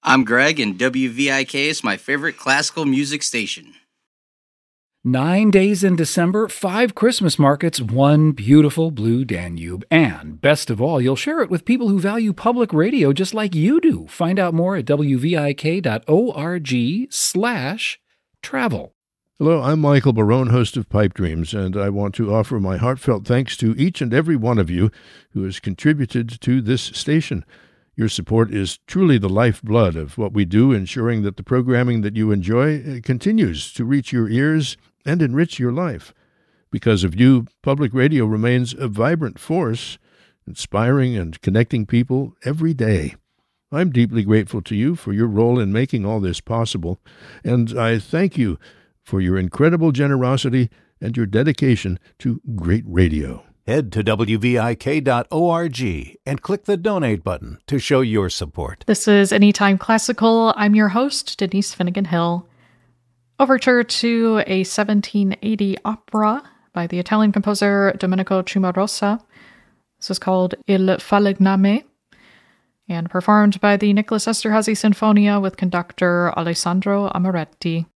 I'm Greg, and WVIK is my favorite classical music station. 9 days in December, 5 Christmas markets, 1 beautiful blue Danube. And best of all, you'll share it with people who value public radio just like you do. Find out more at wvik.org/travel. Hello, I'm Michael Barone, host of Pipe Dreams, and I want to offer my heartfelt thanks to each and every one of you who has contributed to this station. Your support is truly the lifeblood of what we do, ensuring that the programming that you enjoy continues to reach your ears and enrich your life. Because of you, public radio remains a vibrant force, inspiring and connecting people every day. I'm deeply grateful to you for your role in making all this possible, and I thank you for your incredible generosity and your dedication to great radio. Head to WVIK.org and click the donate button to show your support. This is Anytime Classical. I'm your host, Denise Finnegan Hill. Overture to a 1780 opera by the Italian composer Domenico Cimarosa. This is called Il Falegname, and performed by the Nicholas Esterhazy Sinfonia with conductor Alessandro Amoretti.